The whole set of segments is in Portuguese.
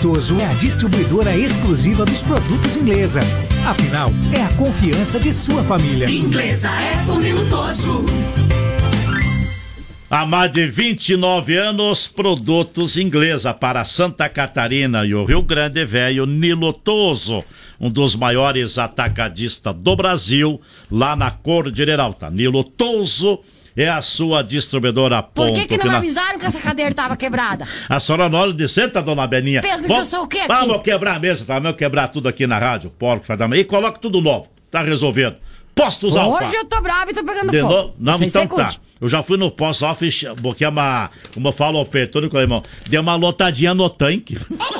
Lutoso é a distribuidora exclusiva dos produtos Inglesa. Afinal, é a confiança de sua família. Inglesa é Fone Lutoso. Há mais de 29 anos, produtos Inglesa para Santa Catarina e o Rio Grande Velho. Nilotoso, um dos maiores atacadistas do Brasil, lá na Cordilheira Alta. Nilotoso é a sua distribuidora. Por que não me avisaram que essa cadeira estava quebrada? A senhora não olha de senta, dona Beninha. Pensa que eu sou o quê aqui? Vamos quebrar a mesa, tá? Vamos quebrar tudo aqui na rádio, porco, e coloca tudo novo. Tá resolvido. Postos Alfa. Hoje eu tô bravo e tô pegando de fogo. Não, então tá. Eu já fui no Postos Alfa, porque é uma, como eu falo ao Pertônio com o irmão, deu uma lotadinha no tanque.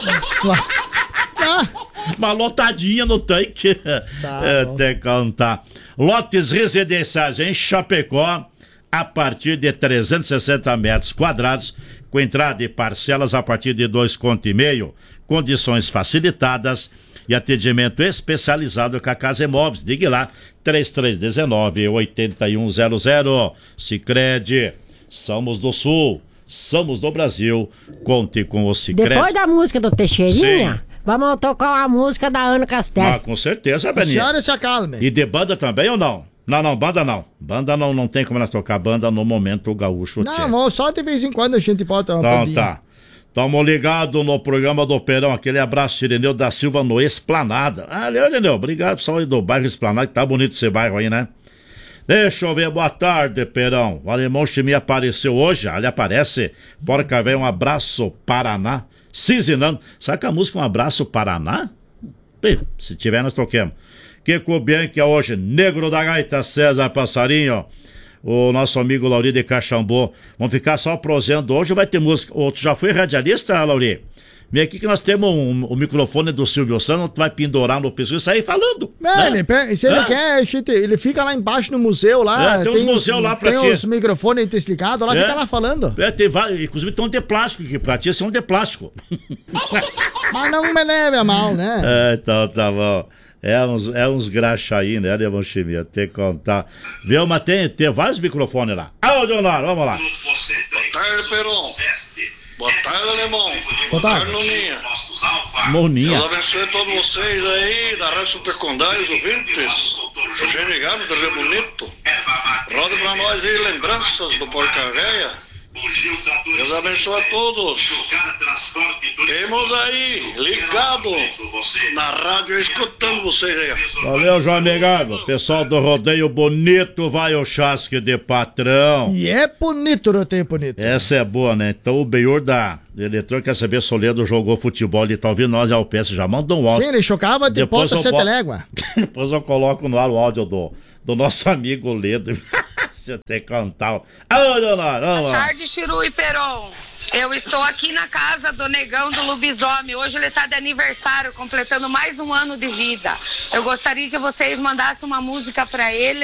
Uma lotadinha no tanque. Tá, até contar. Lotes residenciais em Chapecó, a partir de 360 metros quadrados, com entrada e parcelas a partir de 2,5 conto, condições facilitadas e atendimento especializado com a Casa Imóveis. Ligue lá, 3319-8100. Sicredi, somos do Sul, somos do Brasil, conte com o Sicredi. Depois da música do Teixeirinha, sim, vamos tocar a música da Ana Castelo. Ah, com certeza, Beninha. A senhora se acalme. E de banda também ou não? Não, banda não. Banda não tem como nós tocar banda no momento gaúcho. Não, só de vez em quando a gente bota uma então bandinha. Tá. Tamo ligado no programa do Perão. Aquele abraço, Ireneu da Silva, no Esplanada. Valeu, Ireneu. Obrigado, pessoal aí do bairro Esplanada, que tá bonito esse bairro aí, né? Deixa eu ver, boa tarde, Perão. O alemão Chimie apareceu hoje, ele aparece. Porca velho, um abraço, Paraná. Cizinando. Sabe que a música Um Abraço, Paraná? Se tiver, nós toquemos. Kiko Bianchi hoje, Negro da Gaita, César Passarinho, o nosso amigo Lauri de Caxambu. Vamos ficar só prosendo hoje, vai ter música. Tu já foi radialista, Lauri? Vem aqui que nós temos o microfone do Silvio Santos, tu vai pendurar no pescoço e sair falando. Né? Se ele quer, ele fica lá embaixo no museu lá. Tem uns museus lá pra ti. Tem os microfones desligados lá, fica lá falando. Tem vários, inclusive tem um de plástico aqui, pra ti são de plástico. Mas não me leve a mal, né? Então tá bom. É uns graxa aí, né, Leão Chimia? Tem que contar. Viu, mas tem vários microfones lá. Leonardo, vamos lá. Boa tarde, Peron. Boa tarde, Alemão. Boa tarde, Noninha. Moninha. Deus abençoe todos vocês aí da Rádio Supercondá e os ouvintes. Eugênio Galo, do Rio Bonito. Roda pra nós aí lembranças do Porca Véia. Deus abençoe a todos. Temos aí, ligado na rádio, escutando vocês aí. Valeu, João Negado. Pessoal do Rodeio Bonito, vai o chasque de patrão. E é bonito, Rodeio Bonito. Essa é boa, né? Então o Benhur da Eletrônica, quer saber se o Leandro jogou futebol, ele tá ouvindo nós, o PS já mandou um áudio. Sim, ele chocava de Depois ponta sete légua. Depois eu coloco no ar o áudio do nosso amigo Ledo. Você tem que cantar. Leonardo, vamos lá. Boa tarde, Chiru e Peron. Eu estou aqui na casa do Negão do Lobisomem. Hoje ele está de aniversário, completando mais um ano de vida. Eu gostaria que vocês mandassem uma música para ele.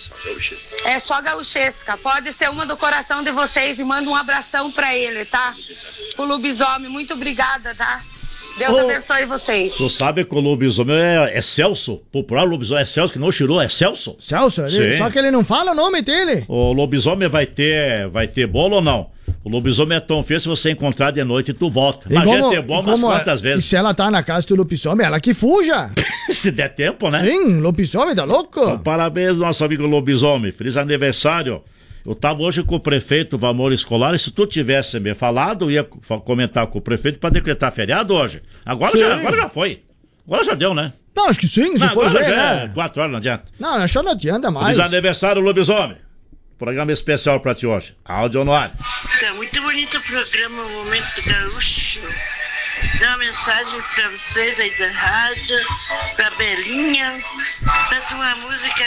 É só gauchesca. Pode ser uma do coração de vocês e manda um abração para ele, tá? O Lobisomem, muito obrigada, tá? Deus abençoe vocês. Tu sabe que o lobisomem é Celso? Popular lobisomem é Celso, que não Chiru, é Celso? Celso? Só que ele não fala o nome dele. O lobisomem vai ter bolo ou não? O lobisomem é tão feio, se você encontrar de noite, tu volta. Mas já ter bolo umas quantas vezes. E se ela tá na casa do lobisomem, ela que fuja. Se der tempo, né? Sim, lobisomem, tá louco? Então, parabéns, nosso amigo lobisomem. Feliz aniversário. Eu tava hoje com o prefeito Valmor Escolar, e se tu tivesse me falado, eu ia comentar com o prefeito pra decretar feriado hoje. Agora já foi. Agora já deu, né? Não, acho que sim, se for ver, né? 4 horas, não adianta. Não, acho que não adianta mais. Feliz aniversário, lobisomem. Programa especial pra ti hoje. Áudio no ar. Tá muito bonito o programa Momento Gaúcho. Dá uma mensagem pra vocês aí da rádio, pra Belinha. Peço uma música.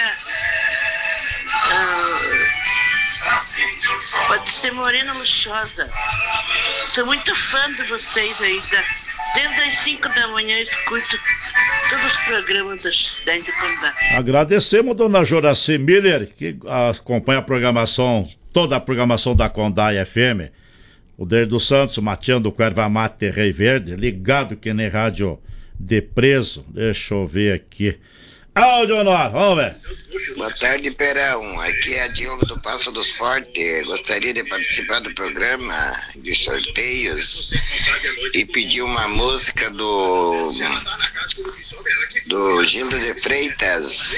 Pode ser Morena Luxosa. Sou muito fã de vocês aí. Desde as 5 da manhã eu escuto todos os programas da Independência. Agradecemos a dona Joraci Miller, que acompanha a programação, toda a programação da Condai FM. O Deir dos Santos, mateando com erva mate Rei Verde, ligado que nem rádio de preso. Deixa eu ver aqui. Áudio honor, vamos ver. Boa tarde, Perão. Aqui é a Diogo do Passo dos Fortes. Gostaria de participar do programa de sorteios e pedir uma música do Gildo de Freitas.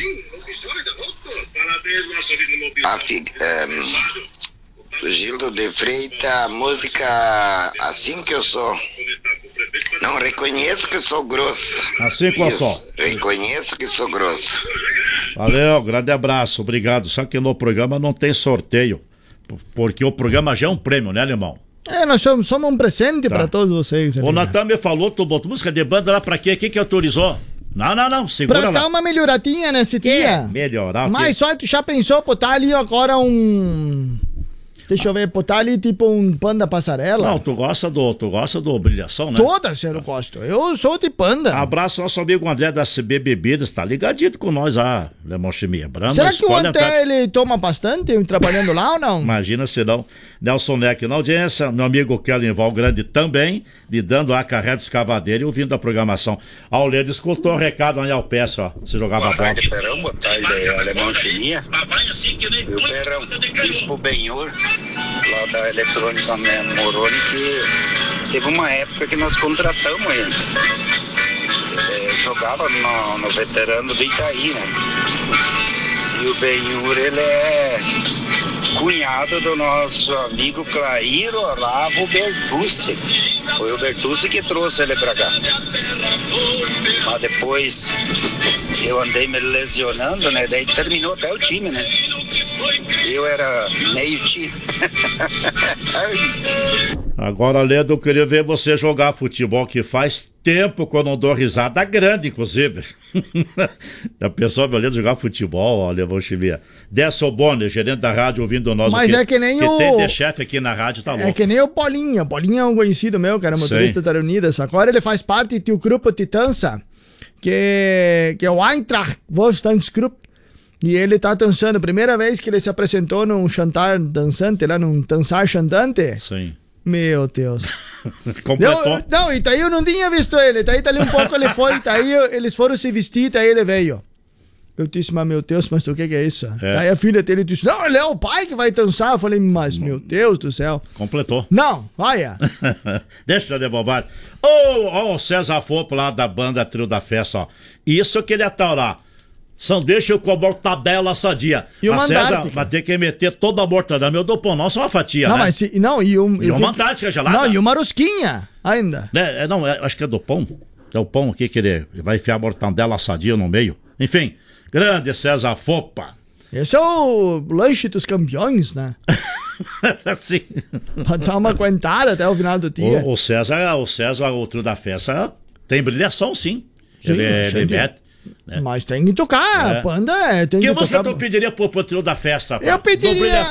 Do Gildo de Freitas, a música Assim Que Eu Sou. Não, reconheço que sou grosso. Assim que eu sou. Reconheço que sou grosso. Valeu, grande abraço, obrigado. Só que no programa não tem sorteio, porque o programa já é um prêmio, né, alemão? Nós somos um presente para todos vocês. O Natan me falou, tu botou música de banda lá pra quê? Quem que autorizou? Não, segura pra lá. dar uma melhoradinha nesse dia. Melhorar. Mas só tu já pensou botar ali agora um... Deixa eu ver, botar ali tipo um panda passarela? Não, tu gosta do Brilhação, né? Todas eu gosto. Eu sou de panda. Abraço ao nosso amigo André da CB Bebidas, tá ligadinho com nós lá, Lemão Chimia. Será que o André ele toma bastante trabalhando lá ou não? Imagina se não. Nelson Neck na audiência, meu amigo Kellen Valgrande também, lidando a carreta escavadeira e ouvindo a programação. Auledo escutou o recado aí ao Peço, ó. Você jogava bola. Boa tarde, Perão. Boa tarde, Alemão Chimia. E o Perão, Bispo Benhor, lá da Eletrônica Moroni, que teve uma época que nós contratamos ele. Jogava no veterano do Itaí, né? E o Benhur, ele é cunhado do nosso amigo Clair Olavo Bertucci. Foi o Bertucci que trouxe ele pra cá. Mas depois eu andei me lesionando, né? Daí terminou até o time, né? Eu era meio time. Agora, Ledo, eu queria ver você jogar futebol, que faz tempo que eu não dou risada grande, inclusive. A pessoa me olhando jogar futebol, ó, Levão Chimia. Décio Bonner, gerente da rádio, ouvindo nós. Mas é que nem que o... tem de chefe aqui na rádio, tá louco. É que nem o Paulinho. O Paulinho é um conhecido meu, que era motorista da Unidas. Agora ele faz parte do grupo Titança, que é o Eintracht Wolfsteinsgrupp. E ele tá dançando. Primeira vez que ele se apresentou num chantar dançante, lá num dançar chantante. Sim. Meu Deus. Completou? Não, e daí eu não tinha visto ele. Daí ali um pouco ele foi, daí eles foram se vestir, daí ele veio. Eu disse, mas meu Deus, mas o que é isso? Daí a filha dele disse, não, ele é o pai que vai dançar. Eu falei, mas meu Deus do céu. Completou. Não, vai. Deixa de bobagem. Ô, César Fopo lá da banda Trio da Festa, ó. Isso que ele é tal lá. Sanduíche com a mortadela sadia. E o a César Antártica. vai ter que meter toda a mortadela. Meu do pão nosso é uma fatia, não, né? Mas e uma Antártica gelada. Não, e uma rosquinha ainda. Acho que é do pão. É o pão aqui que ele vai enfiar a mortadela sadia no meio. Enfim, grande César Fopa. Esse é o lanche dos campeões, né? Sim. Pra dar uma aguentada até o final do dia. O César, o Trio da Festa, tem brilhação, sim. Sim, ele mete. Mas tem que tocar, Panda. Tem que que música tocar... tu pediria pro Trio da Festa? Eu pediria...